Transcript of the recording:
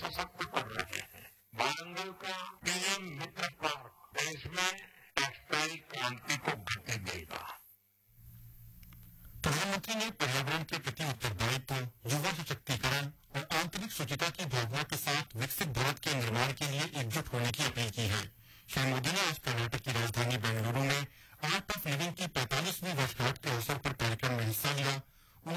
सशक्त कर रहे हैं। वारंगल का पीएम मित्र पार्क देश में टेक्सटाइल क्रांति को गति देगा। प्रधानमंत्री ने पर्यावरण के प्रति उत्तरदायित्व, युवा सशक्तिकरण और आंतरिक शुचिता की भावना के साथ विकसित भारत के निर्माण के लिए एकजुट होने